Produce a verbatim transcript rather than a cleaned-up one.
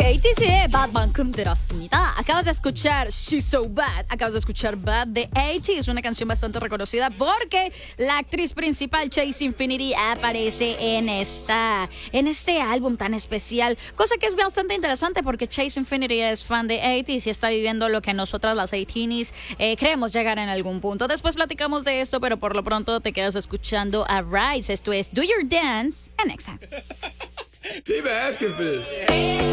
에이티즈의 Bad만큼 들었습니다. Acabas de escuchar She's So Bad. Acabas de escuchar Bad de eighties, una canción bastante reconocida porque la actriz principal Chase Infinity aparece en esta, en este álbum tan especial, cosa que es bastante interesante porque Chase Infinity es fan de eighties y está viviendo lo que nosotras las eighteenies eh, creemos llegar en algún punto. Después platicamos de esto, pero por lo pronto te quedas escuchando a Rise. Esto es Do Your Dance en Exa. They've been asking for this.